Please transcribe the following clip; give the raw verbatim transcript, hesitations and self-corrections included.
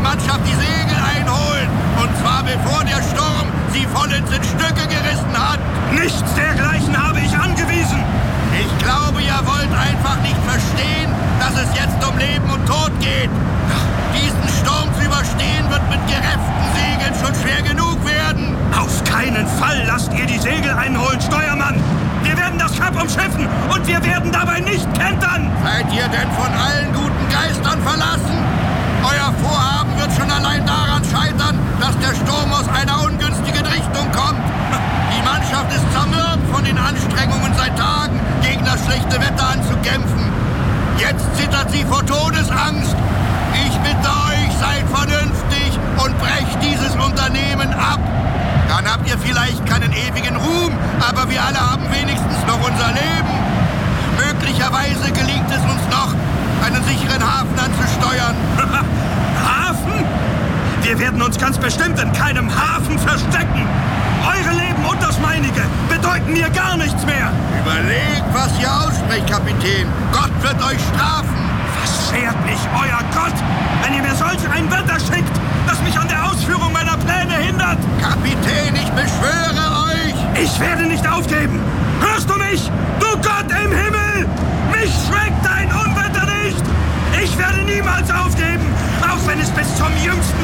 Mannschaft die Segel einholen. Und zwar bevor der Sturm sie vollends in Stücke gerissen hat. Nichts dergleichen habe ich angewiesen. Ich glaube, ihr wollt einfach nicht verstehen, dass es jetzt um Leben und Tod geht. Diesen Sturm zu überstehen wird mit gerefften Segeln schon schwer genug werden. Auf keinen Fall lasst ihr die Segel einholen, Steuermann. Wir werden das Kap umschiffen und wir werden dabei nicht kentern. Seid ihr denn von allen guten Geistern verlassen? Euer Vorhaben wird schon allein daran scheitern, dass der Sturm aus einer ungünstigen Richtung kommt. Die Mannschaft ist zermürbt von den Anstrengungen seit Tagen, gegen das schlechte Wetter anzukämpfen. Jetzt zittert sie vor Todesangst. Ich bitte euch, seid vernünftig und brecht dieses Unternehmen ab. Dann habt ihr vielleicht keinen ewigen Ruhm, aber wir alle haben wenigstens noch unser Leben. Möglicherweise gelingt es uns noch, einen sicheren Hafen anzusteuern. Hafen? Wir werden uns ganz bestimmt in keinem Hafen verstecken. Eure Leben und das meinige bedeuten mir gar nichts mehr. Überlegt, was ihr aussprecht, Kapitän. Gott wird euch strafen. Was schert mich euer Gott, wenn ihr mir solch ein Wetter schickt, das mich an der Ausführung meiner Pläne hindert? Kapitän, ich beschwöre euch. Ich werde nicht aufgeben. Hörst du mich? Du Gott im Himmel! Mich schreckt dein Unwetter nicht! Ich werde niemals aufgeben, auch wenn es bis zum jüngsten